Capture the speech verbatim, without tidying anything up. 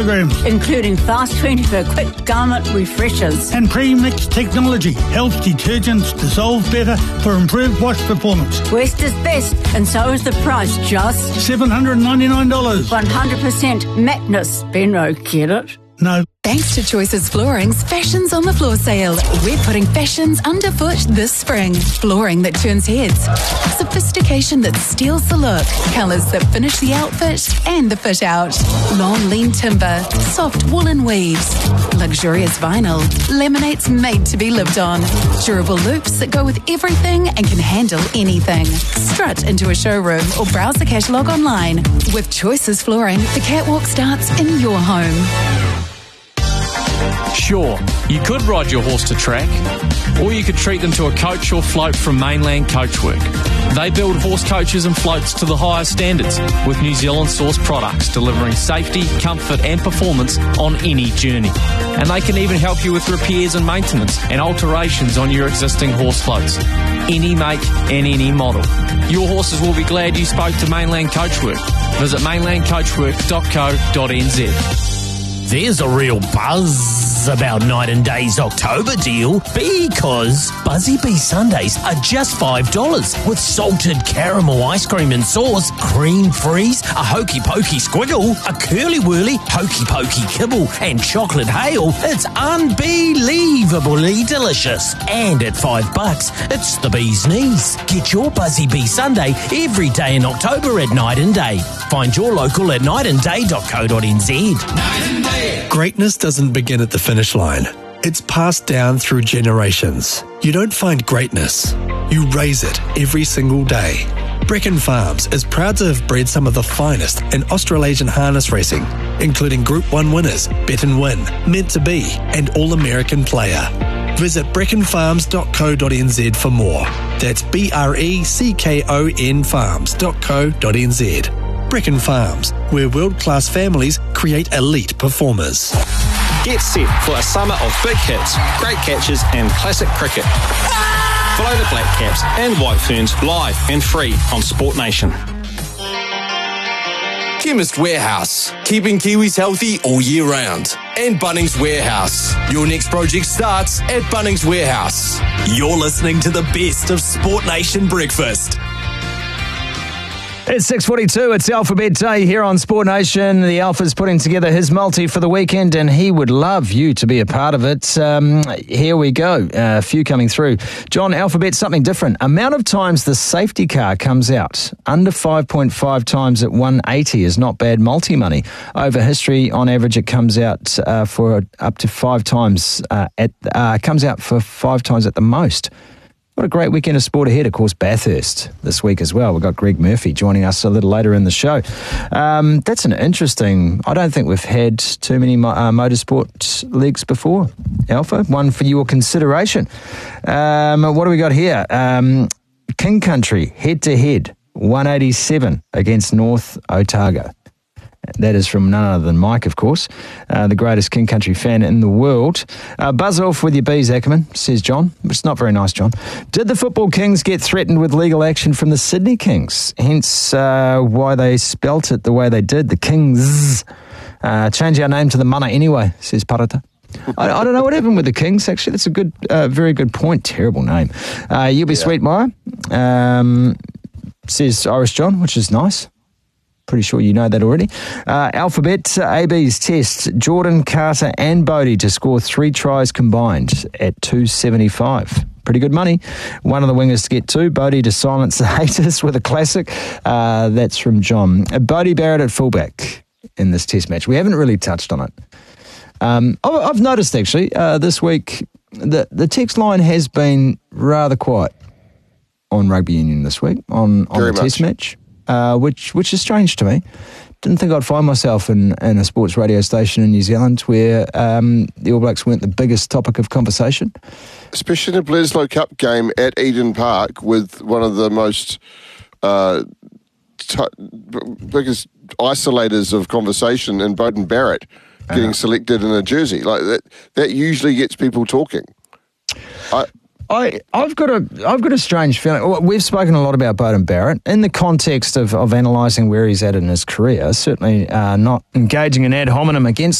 programs. including Fast twenty for quick garment refreshers. And pre-mix technology helps detergents dissolve better for improved wash performance. West is best, and so is the price, just seven hundred ninety-nine dollars. one hundred percent Magnus. Benno, get it? No. Thanks to Choices Flooring's Fashions on the Floor sale, we're putting fashions underfoot this spring. Flooring that turns heads, sophistication that steals the look, colours that finish the outfit and the fit out. Long lean timber, soft woolen weaves, luxurious vinyl, laminates made to be lived on, durable loops that go with everything and can handle anything. Strut into a showroom or browse the catalogue online. With Choices Flooring, the catwalk starts in your home. Sure, you could ride your horse to track, or you could treat them to a coach or float from Mainland Coachwork. They build horse coaches and floats to the highest standards with New Zealand-sourced products delivering safety, comfort and performance on any journey. And they can even help you with repairs and maintenance and alterations on your existing horse floats. Any make and any model. Your horses will be glad you spoke to Mainland Coachwork. Visit mainland coachwork dot co dot n z. There's a real buzz about Night and Day's October deal because Buzzy Bee Sundays are just five dollars with salted caramel ice cream and sauce, cream freeze, a hokey pokey squiggle, a curly whirly hokey pokey kibble and chocolate hail. It's unbelievably delicious. And at five bucks, it's the bee's knees. Get your Buzzy Bee Sunday every day in October at Night and Day. Find your local at night and day dot co dot n z. Night and Day. Greatness doesn't begin at the finish line. It's passed down through generations. You don't find greatness. You raise it every single day. Brecon Farms is proud to have bred some of the finest in Australasian harness racing, including Group one winners, Bet and Win, Meant to Be, and All-American Player. Visit brecon farms dot co dot n z for more. That's B R E C K O N farms dot co dot n z. Brecon Farms, where world-class families create elite performers. Get set for a summer of big hits, great catches and classic cricket. Follow the Black Caps and White Ferns live and free on Sport Nation. Chemist Warehouse, keeping Kiwis healthy all year round. And Bunnings Warehouse. Your next project starts at Bunnings Warehouse. You're listening to the best of Sport Nation Breakfast. It's six forty-two, it's Alphabet Day here on Sport Nation. The Alpha's putting together his multi for the weekend and he would love you to be a part of it. Um, here we go, uh, a few coming through. John, Alphabet, something different. Amount of times the safety car comes out. Under five point five times at one eighty is not bad multi money. Over history, on average, it comes out uh, for up to five times, uh, at uh, comes out for five times at the most. What a great weekend of sport ahead. Of course, Bathurst this week as well. We've got Greg Murphy joining us a little later in the show. Um, that's an interesting... I don't think we've had too many uh, motorsport leagues before, Alpha. One for your consideration. Um, what do we got here? Um, King Country, head-to-head, one eighty-seven against North Otago. That is from none other than Mike, of course, uh, the greatest King Country fan in the world. Uh, buzz off with your bees, Ackerman, says John. It's not very nice, John. Did the Football Kings get threatened with legal action from the Sydney Kings? Hence uh, why they spelt it the way they did, the Kings. Uh, change our name to the Mana anyway, says Parata. I, I don't know what happened with the Kings, actually. That's a good, uh, very good point. Terrible name. Uh, you'll be yeah. sweet, Maya, um, says Irish John, which is nice. Pretty sure you know that already. Uh, Alphabet, uh, A B's test, Jordan, Carter and Bodie to score three tries combined at two seventy-five. Pretty good money. One of the wingers to get two. Bodie to silence the haters with a classic. Uh, that's from John. Uh, Bodie Barrett at fullback in this test match. We haven't really touched on it. Um, I've noticed actually uh, this week that the text line has been rather quiet on rugby union this week on, on the much. test match. Uh, which which is strange to me. Didn't think I'd find myself in, in a sports radio station in New Zealand where um, the All Blacks weren't the biggest topic of conversation. Especially in the Bledisloe Cup game at Eden Park with one of the most uh, t- biggest isolators of conversation in Beauden Barrett getting uh-huh. selected in a jersey. Like that, that usually gets people talking. I, I, I've got a I've got a strange feeling. We've spoken a lot about Beauden Barrett in the context of, of analysing where he's at in his career. Certainly uh, not engaging in ad hominem against